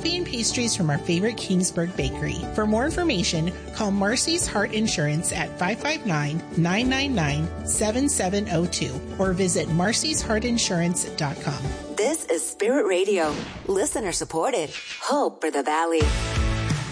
coffee and pastries from our favorite Kingsburg bakery. For more information, call Marcy's Heart Insurance at 559-999-7702 or visit marcysheartinsurance.com. This is Spirit Radio, listener supported. Hope for the Valley.